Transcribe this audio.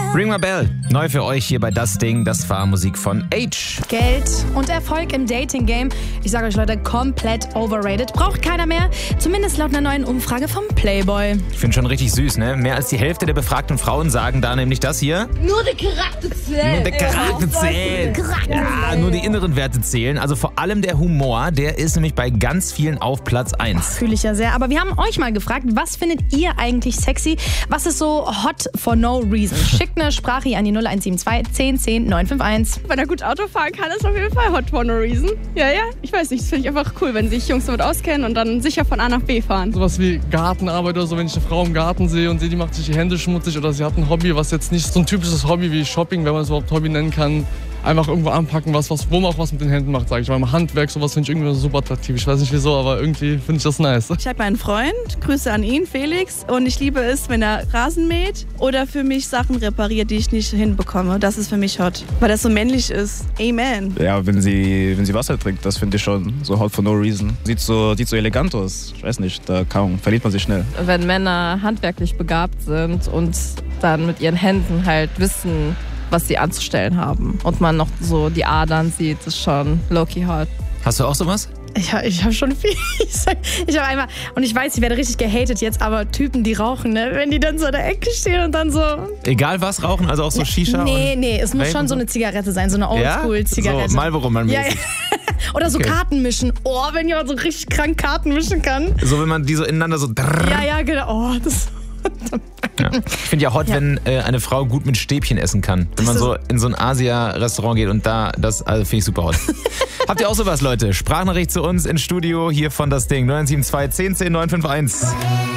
Ring My Bell, neu für euch hier bei Das Ding. Das war Musik von H. Geld und Erfolg im Dating-Game. Ich sage euch, Leute, komplett overrated. Braucht keiner mehr. Zumindest laut einer neuen Umfrage vom Playboy. Ich finde schon richtig süß, ne? Mehr als die Hälfte der befragten Frauen sagen da nämlich das hier. Nur der Charakter zählt. Nur der Charakter zählt. Ja, nur die inneren Werte zählen. Also vor allem der Humor, der ist nämlich bei ganz vielen auf Platz 1. Fühle ich ja sehr. Aber wir haben euch mal gefragt, was findet ihr eigentlich sexy? Was ist so hot for no reason? Schickt eine Sprache an die 0172 10 10 951. Wenn er gut Auto fahren kann, ist auf jeden Fall hot for no reason. Ja, ich weiß nicht, das finde ich einfach cool, wenn sich Jungs damit auskennen und dann sicher von A nach B fahren. Sowas wie Gartenarbeit oder so, wenn ich eine Frau im Garten sehe und sehe, die macht sich die Hände schmutzig oder sie hat ein Hobby, was jetzt nicht so ein typisches Hobby wie Shopping, wenn man es überhaupt Hobby nennen kann. Einfach irgendwo anpacken, wo man auch was mit den Händen macht, sage ich mal. Handwerk, sowas finde ich irgendwie super attraktiv. Ich weiß nicht wieso, aber irgendwie finde ich das nice. Ich habe einen Freund, Grüße an ihn, Felix. Und ich liebe es, wenn er Rasen mäht oder für mich Sachen repariert, die ich nicht hinbekomme. Das ist für mich hot, weil das so männlich ist. Amen. Ja, wenn sie Wasser trinkt, das finde ich schon so hot for no reason. Sieht so elegant aus. Ich weiß nicht, da verliert man sich schnell. Wenn Männer handwerklich begabt sind und dann mit ihren Händen halt wissen, was sie anzustellen haben und man noch so die Adern sieht, ist schon low-key hot. Hast du auch sowas? Ich habe schon viel. Ich habe einmal, und ich weiß, ich werde richtig gehatet jetzt, aber Typen, die rauchen, ne? Wenn die dann so in der Ecke stehen und dann so... Egal was rauchen, also auch so Shisha? Nee, es muss schon so eine Zigarette sein, so eine Oldschool-Zigarette. So Marlboro man ja. Oder so Karten mischen. Oh, wenn jemand so richtig krank Karten mischen kann. So, wenn man die so ineinander so... Ja, genau. Oh, das... Ja. Ich finde ja hot, wenn eine Frau gut mit Stäbchen essen kann. Wenn man so in so ein Asia-Restaurant geht und also finde ich super hot. Habt ihr auch sowas, Leute? Sprachnachricht zu uns ins Studio hier von Das Ding. 0172 10 10 951.